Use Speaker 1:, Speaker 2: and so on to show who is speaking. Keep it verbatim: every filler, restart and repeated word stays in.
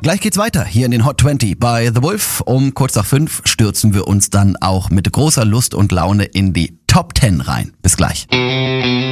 Speaker 1: gleich geht's weiter hier in den Hot zwanzig bei The Wolf. Um kurz nach fünf stürzen wir uns dann auch mit großer Lust und Laune in die Top zehn rein. Bis gleich.